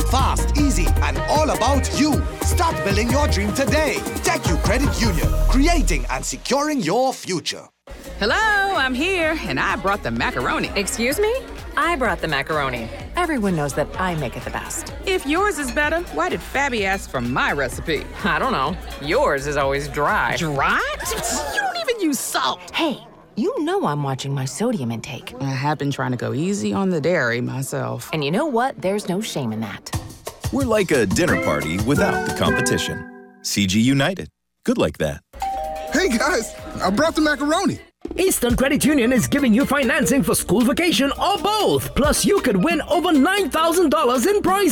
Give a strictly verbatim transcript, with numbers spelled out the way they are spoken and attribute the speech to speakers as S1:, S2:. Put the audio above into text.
S1: fast, easy, and all about you. Start building your dream today. TechU Credit Union, creating and securing your future.
S2: Hello, I'm here, and I brought the macaroni.
S3: Excuse me? I brought the macaroni. Everyone knows that I make it the best.
S2: If yours is better, why did Fabby ask for my recipe?
S3: I don't know. Yours is always dry.
S2: Dry? You don't even use salt.
S3: Hey, you know I'm watching my sodium intake.
S2: I have been trying to go easy on the dairy myself.
S3: And you know what? There's no shame in that.
S4: We're like a dinner party without the competition. C G United. Good like that.
S5: Hey guys, I brought the macaroni.
S6: Eastern Credit Union is giving you financing for school vacation or both. Plus, you could win over nine thousand dollars in prizes.